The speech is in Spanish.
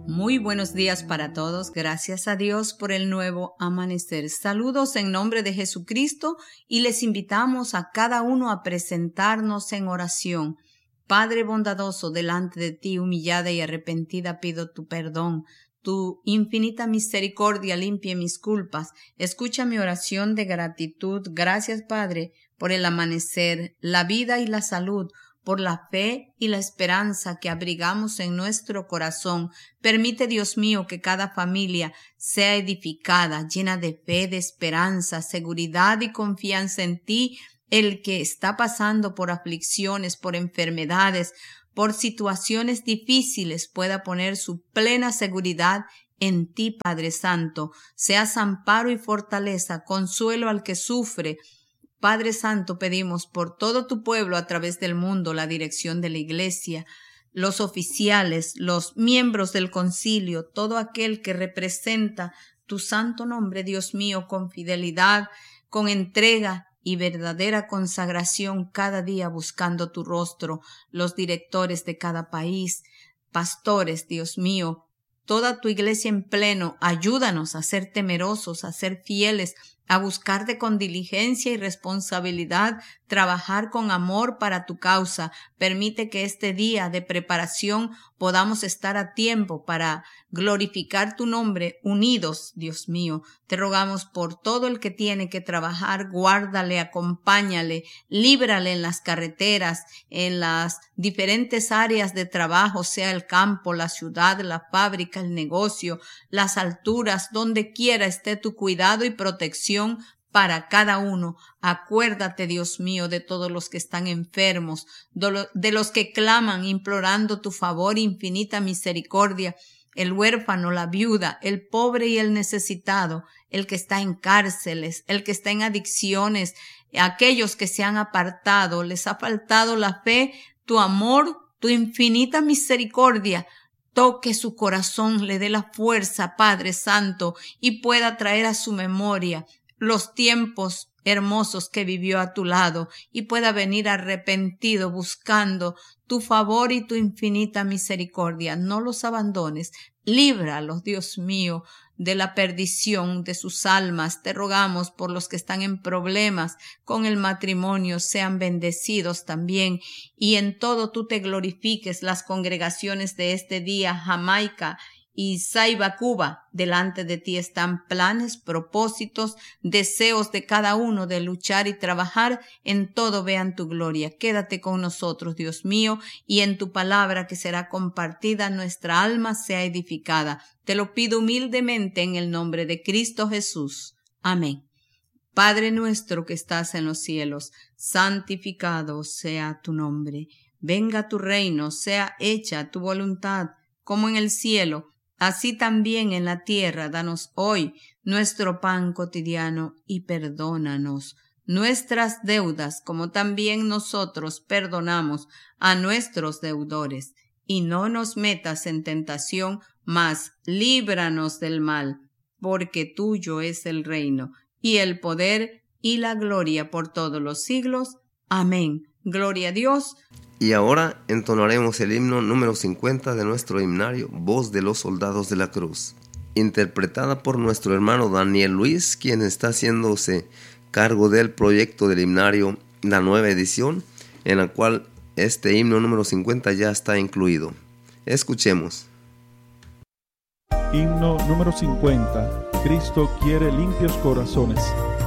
Muy buenos días para todos. Gracias a Dios por el nuevo amanecer. Saludos en nombre de Jesucristo y les invitamos a cada uno a presentarnos en oración. Padre bondadoso, delante de ti, humillada y arrepentida, pido tu perdón. Tu infinita misericordia limpie mis culpas. Escucha mi oración de gratitud. Gracias, Padre, por el amanecer, la vida y la salud, por la fe y la esperanza que abrigamos en nuestro corazón. Permite, Dios mío, que cada familia sea edificada, llena de fe, de esperanza, seguridad y confianza en ti. El que está pasando por aflicciones, por enfermedades, por situaciones difíciles, pueda poner su plena seguridad en ti, Padre Santo. Seas amparo y fortaleza, consuelo al que sufre. Padre Santo, pedimos por todo tu pueblo a través del mundo, la dirección de la iglesia, los oficiales, los miembros del concilio, todo aquel que representa tu santo nombre, Dios mío, con fidelidad, con entrega y verdadera consagración cada día buscando tu rostro, los directores de cada país, pastores, Dios mío, toda tu iglesia en pleno, ayúdanos a ser temerosos, a ser fieles, a buscarte con diligencia y responsabilidad, trabajar con amor para tu causa. Permite que este día de preparación podamos estar a tiempo para glorificar tu nombre, unidos, Dios mío. Te rogamos por todo el que tiene que trabajar, guárdale, acompáñale, líbrale en las carreteras, en las diferentes áreas de trabajo, sea el campo, la ciudad, la fábrica, el negocio, las alturas, donde quiera esté tu cuidado y protección para cada uno. Acuérdate, Dios mío, de todos los que están enfermos, de los que claman implorando tu favor, infinita misericordia, el huérfano, la viuda, el pobre y el necesitado, el que está en cárceles, el que está en adicciones, aquellos que se han apartado, les ha faltado la fe, tu amor, tu infinita misericordia. Toque su corazón, le dé la fuerza, Padre Santo, y pueda traer a su memoria los tiempos hermosos que vivió a tu lado y pueda venir arrepentido buscando tu favor y tu infinita misericordia. No los abandones, líbralos, Dios mío, de la perdición de sus almas. Te rogamos por los que están en problemas con el matrimonio, sean bendecidos también y en todo tú te glorifiques. Las congregaciones de este día, Jamaica y Saiba, Cuba, delante de ti están planes, propósitos, deseos de cada uno de luchar y trabajar, en todo vean tu gloria. Quédate con nosotros, Dios mío, y en tu palabra que será compartida, nuestra alma sea edificada. Te lo pido humildemente en el nombre de Cristo Jesús. Amén. Padre nuestro que estás en los cielos, santificado sea tu nombre. Venga tu reino, sea hecha tu voluntad, como en el cielo, así también en la tierra. Danos hoy nuestro pan cotidiano y perdónanos nuestras deudas, como también nosotros perdonamos a nuestros deudores. Y no nos metas en tentación, mas líbranos del mal, porque tuyo es el reino, y el poder, y la gloria por todos los siglos. Amén. Gloria a Dios. Y ahora entonaremos el himno número 50 de nuestro himnario, Voz de los Soldados de la Cruz, interpretada por nuestro hermano Daniel Luis, quien está haciéndose cargo del proyecto del himnario, la nueva edición, en la cual este himno número 50 ya está incluido. Escuchemos. Himno número 50. Cristo quiere limpios corazones.